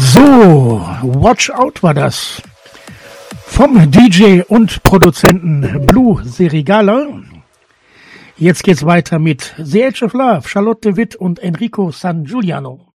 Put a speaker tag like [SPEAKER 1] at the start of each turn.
[SPEAKER 1] So, Watch Out war das. Vom DJ und Produzenten Blue Serigala. Jetzt geht's weiter mit The Age of Love, Charlotte Witt und Enrico San Giuliano.